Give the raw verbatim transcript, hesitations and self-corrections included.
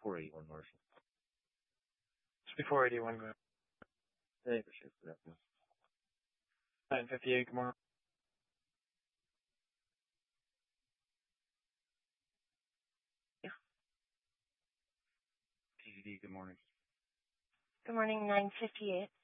before eighty-one, Marshall. It's before eighty-one. Go Hey, for sure. Good afternoon. nine fifty-eight. Good morning. T G D, good morning. Good morning, nine fifty-eight.